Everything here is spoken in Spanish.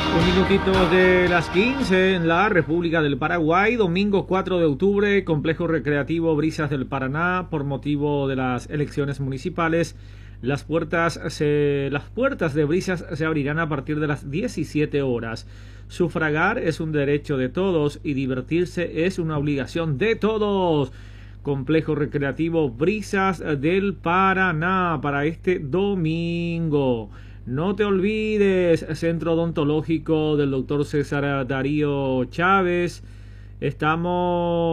Un minutito de las 15 en la República del Paraguay, domingo 4 de octubre, Complejo Recreativo Brisas del Paraná, por motivo de las elecciones municipales. Las puertas de Brisas se abrirán a partir de las 17 horas. Sufragar es un derecho de todos y divertirse es una obligación de todos. Complejo Recreativo Brisas del Paraná para este domingo. No te olvides, Centro Odontológico del Dr. César Darío Chávez. Estamos